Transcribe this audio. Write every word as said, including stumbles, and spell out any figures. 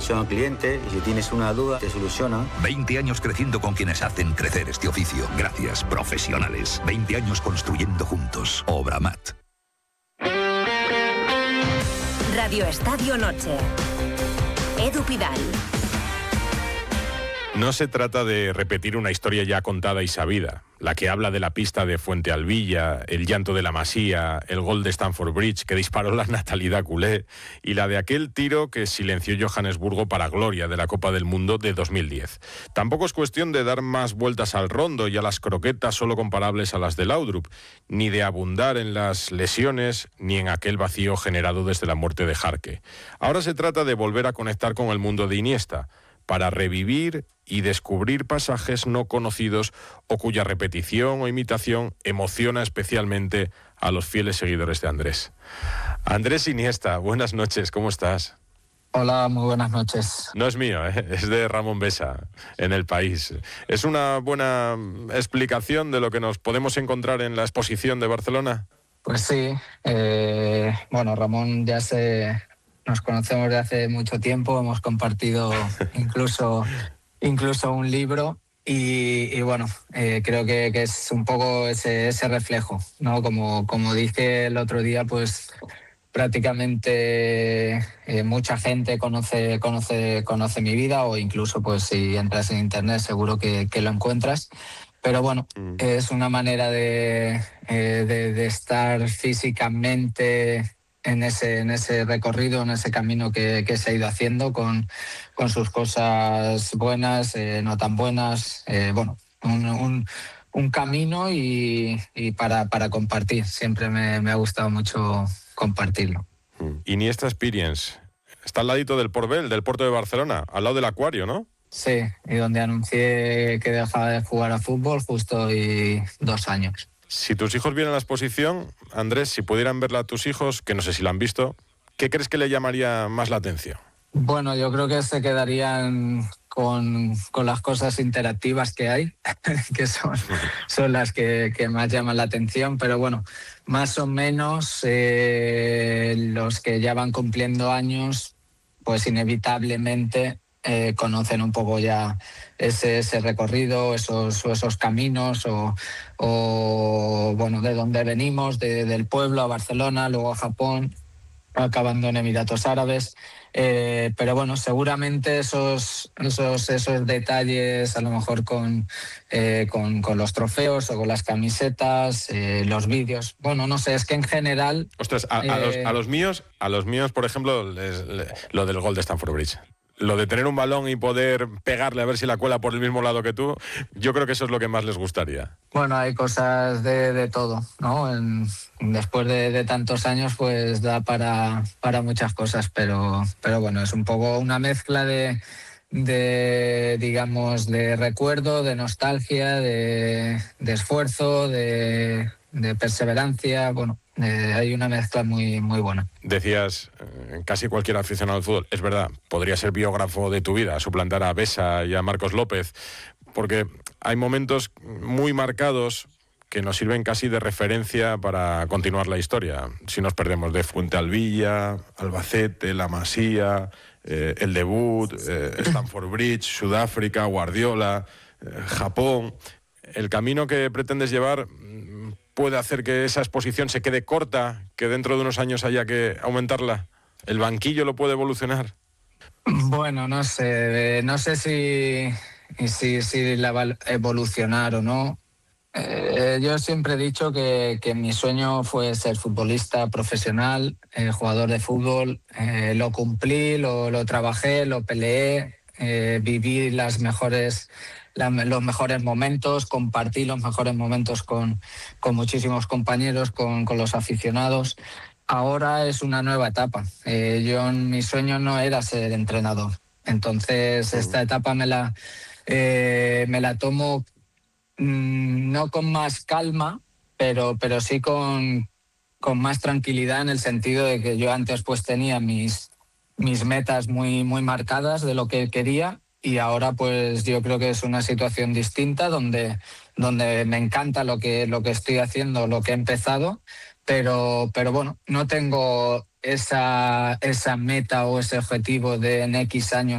atención al cliente y si tienes una duda te soluciona. veinte años creciendo con quienes hacen crecer este oficio. Gracias, profesionales. veinte años construyendo juntos. Obramat. Radio Estadio Noche. Edu Pidal. No se trata de repetir una historia ya contada y sabida, la que habla de la pista de Fuente Alvilla, el llanto de la Masía, el gol de Stamford Bridge que disparó la natalidad culé y la de aquel tiro que silenció Johannesburgo para gloria de la Copa del Mundo de dos mil diez. Tampoco es cuestión de dar más vueltas al rondo y a las croquetas solo comparables a las de Laudrup, ni de abundar en las lesiones ni en aquel vacío generado desde la muerte de Jarque. Ahora se trata de volver a conectar con el mundo de Iniesta, para revivir y descubrir pasajes no conocidos o cuya repetición o imitación emociona especialmente a los fieles seguidores de Andrés. Andrés Iniesta, buenas noches, ¿cómo estás? Hola, muy buenas noches. No es mío, ¿eh? Es de Ramón Besa, en El País. ¿Es una buena explicación de lo que nos podemos encontrar en la exposición de Barcelona? Pues sí, eh, bueno, Ramón ya se... Nos conocemos de hace mucho tiempo, hemos compartido incluso, incluso un libro y, y bueno, eh, creo que, que es un poco ese, ese reflejo, ¿no? Como, como dije el otro día, pues prácticamente eh, mucha gente conoce, conoce, conoce mi vida o incluso pues si entras en internet seguro que, que lo encuentras. Pero bueno, mm. es una manera de, eh, de, de estar físicamente en ese, en ese recorrido, en ese camino que, que se ha ido haciendo con, con sus cosas buenas, eh, no tan buenas, eh, bueno, un, un, un camino y, y para, para compartir. Siempre me, me ha gustado mucho compartirlo. Iniesta Experience, está al ladito del Port-Bell, del puerto de Barcelona, al lado del acuario, ¿no? Sí, y donde anuncié que dejaba de jugar a fútbol justo hoy dos años. Si tus hijos vienen a la exposición, Andrés, si pudieran verla a tus hijos, que no sé si la han visto, ¿qué crees que le llamaría más la atención? Bueno, yo creo que se quedarían con, con las cosas interactivas que hay, que son, son las que, que más llaman la atención, pero bueno, más o menos eh, los que ya van cumpliendo años, pues inevitablemente Eh, conocen un poco ya ese, ese recorrido, esos, esos caminos o, o bueno, de dónde venimos, de, del pueblo a Barcelona, luego a Japón, acabando en Emiratos Árabes. Eh, pero bueno, seguramente esos, esos, esos detalles, a lo mejor con, eh, con, con los trofeos o con las camisetas, eh, los vídeos. Bueno, no sé, es que en general... Ostras, a, eh, a, los, a los míos, a los míos, por ejemplo, les, les, lo del gol de Stamford Bridge. Lo de tener un balón y poder pegarle a ver si la cuela por el mismo lado que tú, yo creo que eso es lo que más les gustaría. Bueno, hay cosas de, de todo, ¿no? En, después de, de tantos años, pues da para, para muchas cosas, pero, pero bueno, es un poco una mezcla de, de digamos, de recuerdo, de nostalgia, de, de esfuerzo, de, de perseverancia, bueno. Eh, hay una mezcla muy, muy buena. Decías, eh, casi cualquier aficionado al fútbol, es verdad, podría ser biógrafo de tu vida, suplantar a Besa y a Marcos López, porque hay momentos muy marcados que nos sirven casi de referencia para continuar la historia. Si nos perdemos de Fuente Alvilla, Albacete, La Masía, eh, el debut, eh, Stamford Bridge, Sudáfrica, Guardiola, eh, Japón, el camino que pretendes llevar puede hacer que esa exposición se quede corta, que dentro de unos años haya que aumentarla. ¿El banquillo lo puede evolucionar? Bueno, no sé, no sé si, si, si la va a evolucionar o no. Eh, yo siempre he dicho que, que mi sueño fue ser futbolista profesional, eh, jugador de fútbol. Eh, lo cumplí, lo, lo trabajé, lo peleé, eh, viví las mejores... los mejores momentos, compartí los mejores momentos con, con muchísimos compañeros, con, con los aficionados. Ahora es una nueva etapa. Eh, yo, mi sueño no era ser entrenador. Entonces, esta etapa me la, eh, me la tomo mmm, no con más calma, pero, pero sí con, con más tranquilidad, en el sentido de que yo antes pues tenía mis, mis metas muy, muy marcadas de lo que quería. Y ahora pues yo creo que es una situación distinta donde, donde me encanta lo que, lo que estoy haciendo, lo que he empezado, pero, pero bueno, no tengo esa, esa meta o ese objetivo de en X años